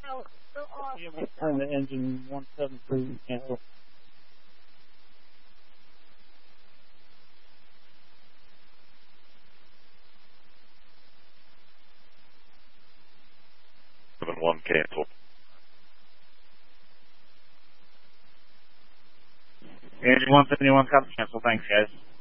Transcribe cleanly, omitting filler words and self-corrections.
Yeah, we'll turn the engine 173 cancel. One cancel. Engine 171 cancel. Thanks, guys.